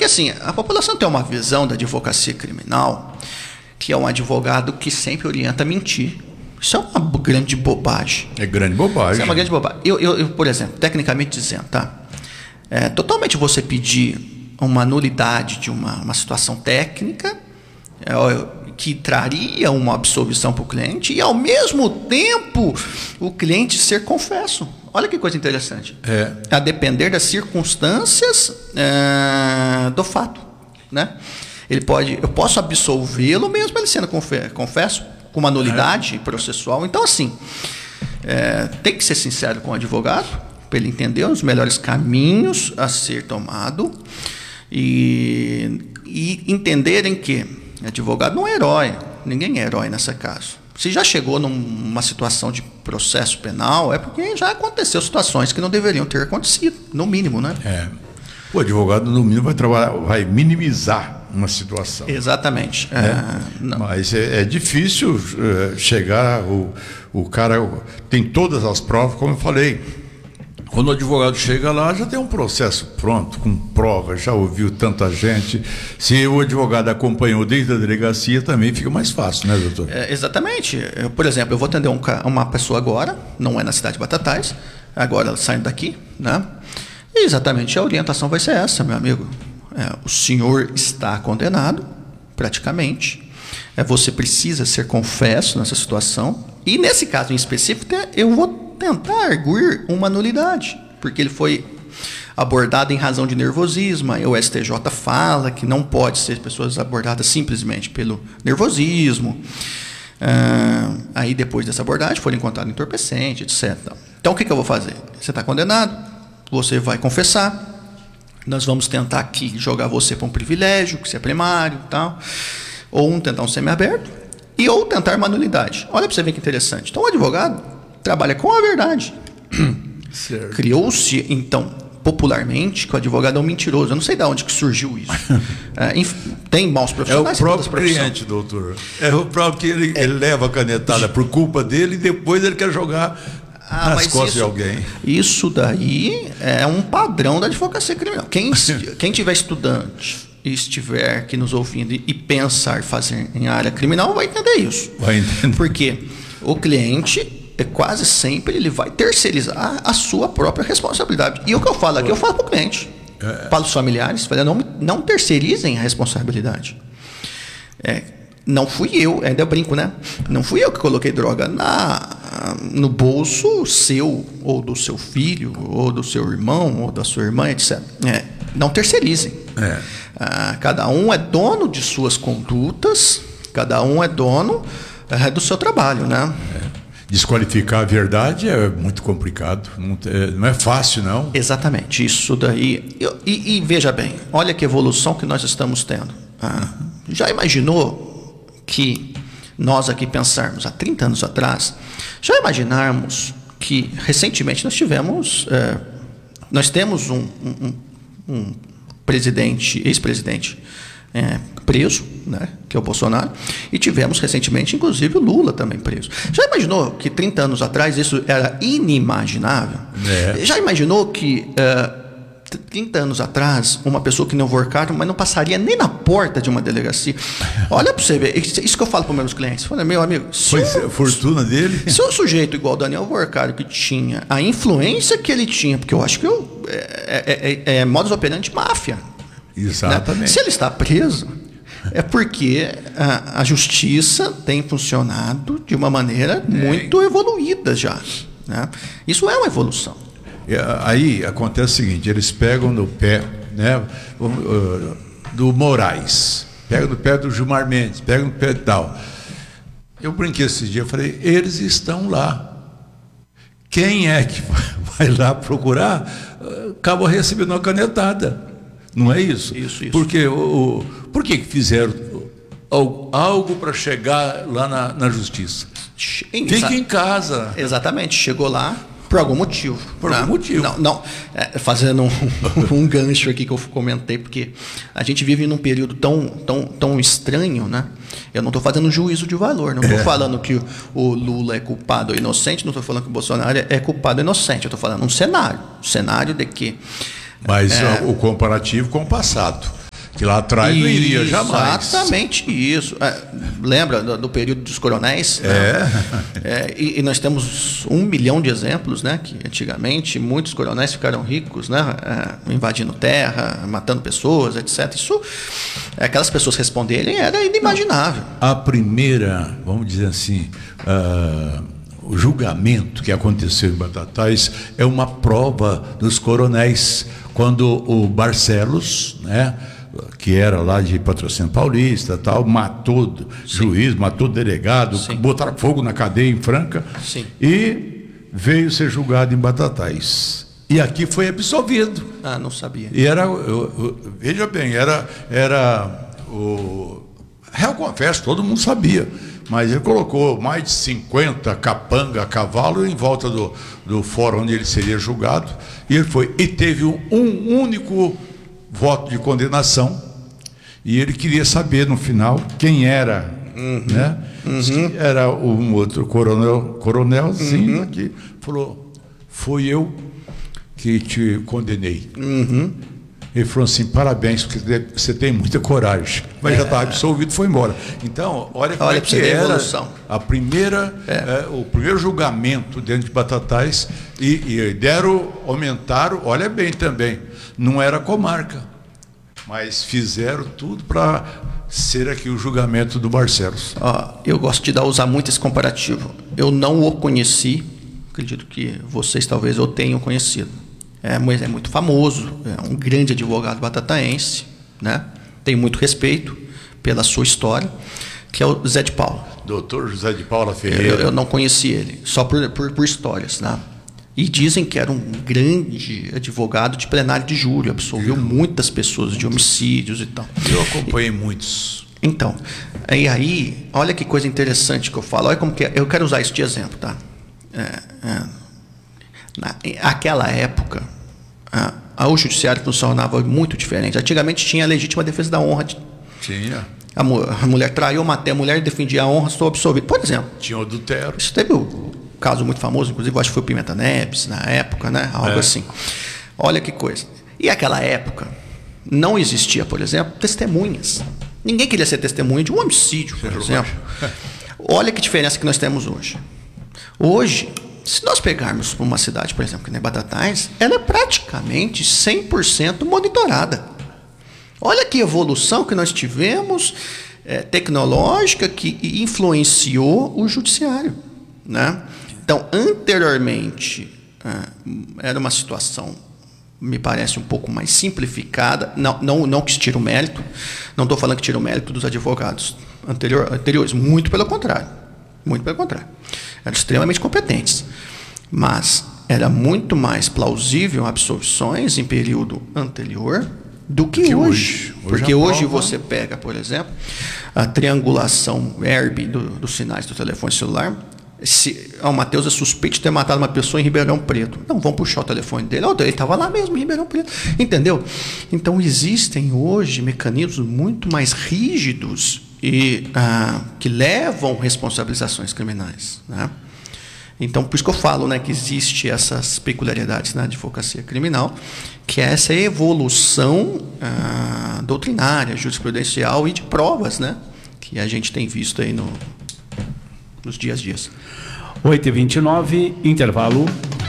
assim, a população tem uma visão da advocacia criminal que é um advogado que sempre orienta a mentir. Isso é uma grande bobagem. É grande bobagem. Isso é uma grande bobagem. Eu, por exemplo, tecnicamente dizendo, tá? Totalmente você pedir uma nulidade de uma situação técnica que traria uma absolvição para o cliente e, ao mesmo tempo, o cliente ser confesso. Olha que coisa interessante. A depender das circunstâncias do fato, né? Eu posso absolvê-lo mesmo ele sendo confesso, com uma nulidade processual. Então, assim, tem que ser sincero com o advogado para ele entender os melhores caminhos a ser tomado e entenderem que advogado não é herói. Ninguém é herói nesse caso. Se já chegou numa situação de processo penal, é porque já aconteceu situações que não deveriam ter acontecido, no mínimo, né? O advogado, no mínimo, vai minimizar uma situação. Exatamente. Mas é difícil chegar, o cara tem todas as provas, como eu falei. Quando o advogado chega lá, já tem um processo pronto, com provas, já ouviu tanta gente. Se o advogado acompanhou desde a delegacia, também fica mais fácil, né, doutor? Exatamente. Por exemplo, eu vou atender uma pessoa agora, não é na cidade de Batatais, agora ela saindo daqui, né? E exatamente a orientação vai ser essa, meu amigo. O senhor está condenado, praticamente. Você precisa ser confesso nessa situação. E nesse caso em específico, eu vou tentar arguir uma nulidade, porque ele foi abordado em razão de nervosismo. Aí o STJ fala que não pode ser pessoas abordadas simplesmente pelo nervosismo. Aí depois dessa abordagem foram encontrados entorpecente, etc. Então o que eu vou fazer? Você está condenado, você vai confessar. Nós vamos tentar aqui jogar você para um privilégio, que você é primário e tal, ou tentar um semiaberto, ou tentar uma nulidade. Olha para você ver que interessante. Então, o advogado trabalha com a verdade. Certo. Criou-se, então, popularmente, que o advogado é um mentiroso. Eu não sei de onde que surgiu isso. Tem maus profissionais. É o próprio cliente, doutor. É o próprio que ele leva a canetada por culpa dele e depois ele quer jogar nas costas de alguém. Isso daí é um padrão da advocacia criminal. Quem tiver estudante e estiver aqui nos ouvindo e pensar fazer em área criminal vai entender isso. Vai entender. Porque o cliente, quase sempre, ele vai terceirizar a sua própria responsabilidade. E o que eu falo aqui, eu falo para o cliente. Para os familiares, não terceirizem a responsabilidade. Não fui eu, ainda eu brinco, né? Não fui eu que coloquei droga no bolso seu, ou do seu filho, ou do seu irmão, ou da sua irmã, etc. Não terceirizem. Cada um é dono de suas condutas, cada um é dono do seu trabalho, né? Desqualificar a verdade é muito complicado, não é fácil, não. Exatamente, isso daí. E veja bem, olha que evolução que nós estamos tendo. Já imaginou que nós aqui pensarmos há 30 anos atrás, já imaginarmos que recentemente nós temos um presidente, ex-presidente preso, né, que é o Bolsonaro, e tivemos recentemente, inclusive, o Lula também preso. Já imaginou que 30 anos atrás isso era inimaginável? Já imaginou que 30 anos atrás, uma pessoa que não workaram, mas não passaria nem na porta de uma delegacia? Olha para você ver, isso que eu falo para os meus clientes. Falo, meu amigo, foi a fortuna dele? Se um sujeito igual o Daniel Worcaro, que tinha a influência que ele tinha, porque eu acho que é modus operandi máfia. Exatamente. Né? Se ele está preso, é porque a justiça tem funcionado de uma maneira muito evoluída já. Né? Isso é uma evolução. Aí acontece o seguinte, eles pegam no pé, né, do Moraes, pegam no pé do Gilmar Mendes, pegam no pé de tal. Eu brinquei esses dias, eu falei, eles estão lá. Quem é que vai lá procurar, acaba recebendo uma canetada. Não é isso? Isso. Porque por que fizeram algo para chegar lá na justiça? Fique em casa. Exatamente, chegou lá por algum motivo. Por algum motivo. Não, fazendo um gancho aqui que eu comentei, porque a gente vive num período tão estranho, né? Eu não estou fazendo um juízo de valor, não estou falando que o Lula é culpado ou inocente, não estou falando que o Bolsonaro é culpado ou inocente, eu estou falando um cenário de que... Mas o comparativo com o passado. Que lá atrás não iria jamais. Exatamente isso. Lembra do período dos coronéis? E nós temos 1 milhão de exemplos, né? Que antigamente muitos coronéis ficaram ricos, né? Invadindo terra, matando pessoas, etc. Isso, aquelas pessoas responderem, era inimaginável. A primeira, vamos dizer assim, o julgamento que aconteceu em Batatais é uma prova dos coronéis, quando o Barcelos, né, que era lá de Patrocínio Paulista, tal, matou juiz, matou delegado, botaram fogo na cadeia em Franca. Sim. E veio ser julgado em Batatais. E aqui foi absolvido. Não sabia. E era, veja bem, era o réu confesso, todo mundo sabia. Mas ele colocou mais de 50 capanga a cavalo em volta do fórum onde ele seria julgado. E ele foi. E teve um único voto de condenação. E ele queria saber no final quem era. Né? Era um outro coronelzinho que falou: foi eu que te condenei. Ele falou assim: parabéns, porque você tem muita coragem. Mas já estava absolvido, foi embora. Então, olha como é que era a primeira, o primeiro julgamento dentro de Batatais. E aumentaram, olha bem também, não era comarca, mas fizeram tudo para ser aqui o julgamento do Barcelos. Eu gosto de usar muito esse comparativo. Eu não o conheci, acredito que vocês talvez o tenham conhecido. Mas é muito famoso, é um grande advogado batataense, né? Tem muito respeito pela sua história, que é o Zé de Paula. Doutor José de Paula Ferreira. Eu não conheci ele, só por histórias, né? E dizem que era um grande advogado de plenário de júri, absolveu muitas pessoas de homicídios e tal. Eu acompanhei muitos. Então, aí, olha que coisa interessante que eu falo, olha como que é. Eu quero usar isso de exemplo, tá? Naquela época, o judiciário funcionava muito diferente. Antigamente tinha a legítima defesa da honra. Tinha. A mulher traiu, matei a mulher, defendia a honra, sou absolvido. Por exemplo. Tinha o adultério. Isso teve um caso muito famoso, inclusive acho que foi o Pimenta Neves, na época, né? Algo assim. Olha que coisa. E naquela época, não existia, por exemplo, testemunhas. Ninguém queria ser testemunha de um homicídio, por exemplo. Olha que diferença que nós temos hoje. Hoje, se nós pegarmos uma cidade, por exemplo, que nem Batatais, ela é praticamente 100% monitorada. Olha que evolução que nós tivemos, tecnológica, que influenciou o judiciário, né? Então, anteriormente, era uma situação, me parece, um pouco mais simplificada. Não que se tire o mérito, não estou falando que tira o mérito dos advogados anteriores, muito pelo contrário. Muito pelo contrário. Eram extremamente competentes. Mas era muito mais plausível absolvições em período anterior do que hoje. Porque hoje você pega, por exemplo, a triangulação ERB dos sinais do telefone celular. O Matheus é suspeito de ter matado uma pessoa em Ribeirão Preto. Não, vão puxar o telefone dele. Ele estava lá mesmo, em Ribeirão Preto. Entendeu? Então, existem hoje mecanismos muito mais rígidos e que levam responsabilizações criminais, né? Então, por isso que eu falo, né, que existe essas peculiaridades na advocacia criminal, que é essa evolução doutrinária, jurisprudencial e de provas, né, que a gente tem visto aí nos dias a dias. 8h29, intervalo.